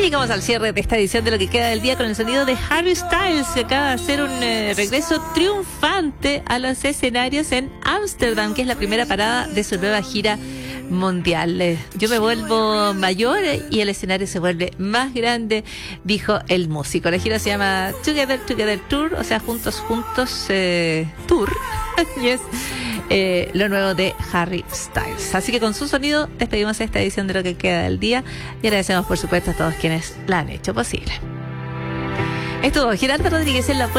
llegamos al cierre de esta edición de Lo que queda del día con el sonido de Harry Styles, que acaba de hacer un regreso triunfante a los escenarios en Ámsterdam, que es la primera parada de su nueva gira mundial. Yo me vuelvo mayor y el escenario se vuelve más grande, dijo el músico. La gira se llama Together Together Tour, o sea, Juntos Juntos Tour. Y es lo nuevo de Harry Styles. Así que con su sonido despedimos esta edición de Lo que queda del día y agradecemos por supuesto a todos quienes la han hecho posible. Estuvo Gerardo Rodríguez en la